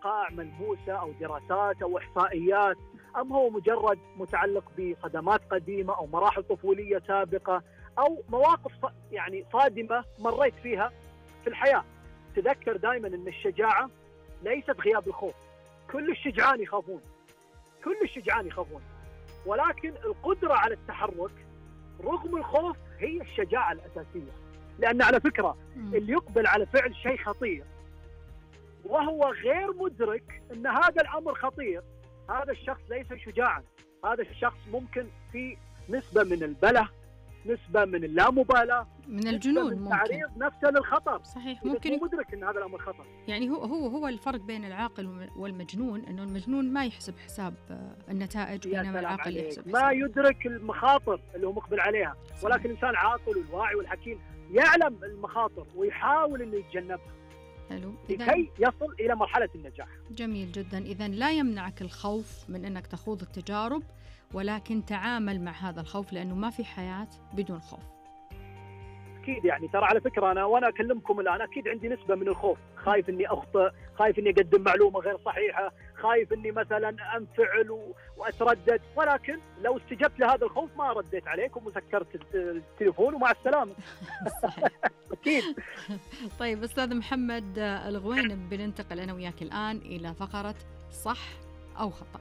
وقائع ملموسة أو دراسات أو إحصائيات، أم هو مجرد متعلق بصدمات قديمة أو مراحل طفولية سابقة أو مواقف يعني صادمة مريت فيها في الحياة. تذكر دائما أن الشجاعة ليست غياب الخوف. كل الشجعان يخافون، كل الشجعان يخافون، ولكن القدرة على التحرك رغم الخوف هي الشجاعة الأساسية. لأن على فكرة اللي يقبل على فعل شيء خطير وهو غير مدرك أن هذا الأمر خطير، هذا الشخص ليس شجاعا. هذا الشخص ممكن في نسبة من البله، نسبة من اللامبالاة، من الجنون، من تعريض نفسه للخطر. صحيح، ممكن يكون مدرك أن هذا الأمر خطر. يعني هو الفرق بين العاقل والمجنون، أنه المجنون ما يحسب حساب النتائج، بينما العاقل يحسب ما يدرك المخاطر اللي هو مقبل عليها. صحيح. ولكن الإنسان العاقل والواعي والحكيم يعلم المخاطر ويحاول أنه يتجنبها لكي يصل إلى مرحلة النجاح. جميل جدا. إذن لا يمنعك الخوف من أنك تخوض التجارب، ولكن تعامل مع هذا الخوف، لأنه ما في حياة بدون خوف. أكيد. يعني ترى على فكرة وأنا أكلمكم الآن أكيد عندي نسبة من الخوف. خايف إني أخطئ، خايف إني أقدم معلومة غير صحيحة، خايف إني مثلا أنفعل وأتردد. ولكن لو استجبت لهذا الخوف ما رديت عليكم وسكرت التليفون ومع السلامة. أكيد. طيب أستاذ محمد الغوين، بننتقل أنا وياك الآن إلى فقرة صح أو خطأ.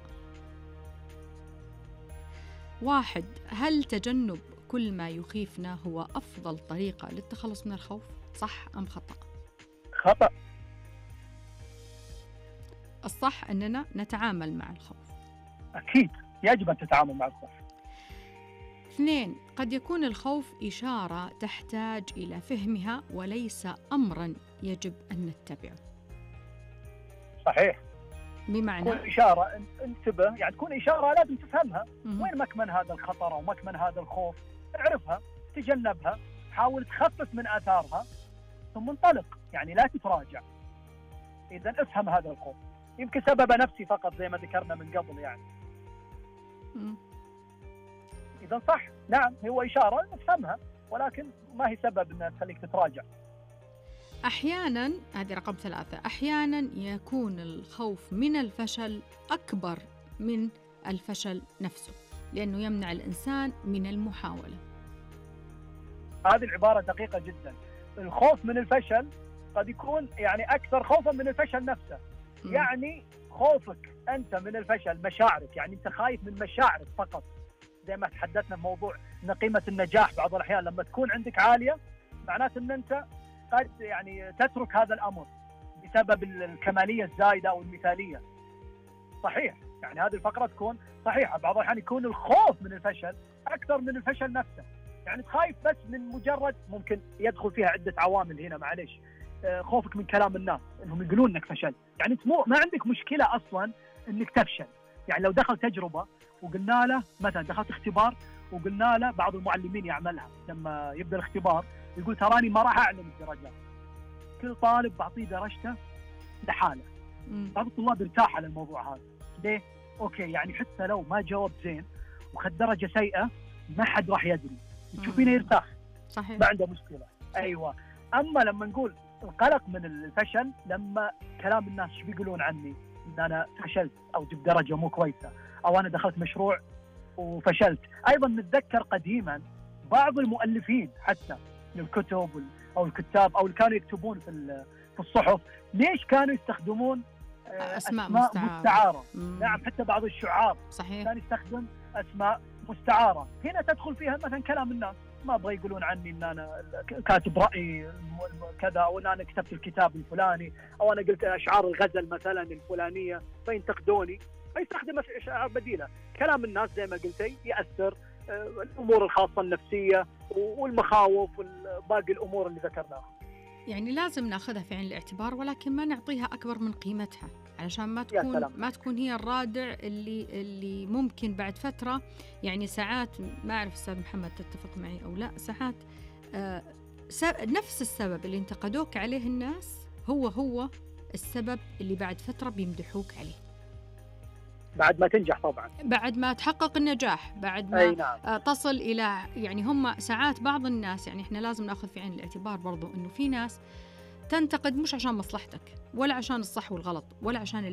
1. هل تجنب كل ما يخيفنا هو أفضل طريقة للتخلص من الخوف؟ صح أم خطأ؟ خطأ. الصح أننا نتعامل مع الخوف. أكيد يجب أن تتعامل مع الخوف. 2. قد يكون الخوف إشارة تحتاج إلى فهمها وليس أمرا يجب أن نتبعه. صحيح. بمعنى تكون إشارة، انتبه، يعني تكون إشارة لازم تفهمها. وين مكمن هذا الخطر أو مكمن هذا الخوف؟ اعرفها، تجنبها، حاول تخفف من آثارها، ثم انطلق. يعني لا تتراجع. إذا افهم هذا الخوف، يمكن سبب نفسي فقط زي ما ذكرنا من قبل يعني. إذا صح، نعم، هو إشارة نفهمها، ولكن ما هي سبب أنها تخليك تتراجع. أحيانا، هذه رقم 3، أحيانا يكون الخوف من الفشل أكبر من الفشل نفسه، لأنه يمنع الإنسان من المحاولة. هذه العبارة دقيقة جدا. الخوف من الفشل قد يكون يعني أكثر خوفا من الفشل نفسه. يعني خوفك أنت من الفشل مشاعرك، يعني أنت خايف من مشاعرك فقط. زي ما تحدثنا في موضوع أن قيمة النجاح بعض الأحيان لما تكون عندك عالية، معناته أن أنت قد يعني تترك هذا الأمر بسبب الكمالية الزايدة أو المثالية. صحيح، يعني هذه الفقرة تكون صحيحة. بعض الأحيان يكون الخوف من الفشل أكثر من الفشل نفسه. يعني تخايف بس من مجرد، ممكن يدخل فيها عدة عوامل هنا، معليش، خوفك من كلام الناس انهم يقولون انك فشلت. يعني انت ما عندك مشكله اصلا انك تفشل. يعني لو دخل تجربه وقلنا له مثلا دخلت اختبار وقلنا له، بعض المعلمين يعملها لما يبدا الاختبار يقول تراني ما راح اعلم الدرجات، كل طالب بعطيه درجته لحاله. بعض الطلاب ارتاح على الموضوع هذا. ليه؟ اوكي، يعني حتى لو ما جاوب زين وخذ درجه سيئه ما حد راح يدري، تشوفينه يرتاح. صحيح، ما عنده مشكله. ايوه. اما لما نقول القلق من الفشل، لما كلام الناس شو بيقولون عني، ان انا فشلت او جبت درجه مو كويسه، او انا دخلت مشروع وفشلت. ايضا نتذكر قديما بعض المؤلفين حتى للكتب او الكتاب او اللي كانوا يكتبون في الصحف، ليش كانوا يستخدمون اسماء مستعاره. نعم، حتى بعض الشعار صحيح كان يستخدم اسماء مستعاره. هنا تدخل فيها مثلا كلام الناس، ما ابغى يقولون عني ان انا كاتب راي كذا، او ان انا كتبت الكتاب الفلاني، او انا قلت اشعار الغزل مثلا الفلانيه فينتقدوني، فيستخدم اشعار بديله. كلام الناس زي ما قلتي ياثر، الامور الخاصه النفسيه والمخاوف وباقي الامور اللي ذكرناها. يعني لازم ناخذها في عين الاعتبار، ولكن ما نعطيها اكبر من قيمتها، علشان ما تكون هي الرادع اللي ممكن بعد فتره. يعني ساعات، ما اعرف استاذ محمد تتفق معي او لا، ساعات نفس السبب اللي انتقدوك عليه الناس هو السبب اللي بعد فتره بيمدحوك عليه، بعد ما تنجح طبعا، بعد ما تحقق النجاح، بعد ما نعم. تصل إلى، يعني هم ساعات بعض الناس، يعني إحنا لازم نأخذ في عين الاعتبار برضو إنه في ناس تنتقد مش عشان مصلحتك، ولا عشان الصح والغلط، ولا عشان